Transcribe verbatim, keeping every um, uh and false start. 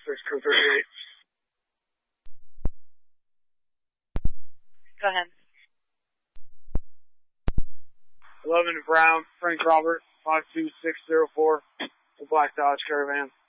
six crew thirty-eight. Go ahead. eleven Brown, Frank Robert, five two six zero four, the Black Dodge Caravan.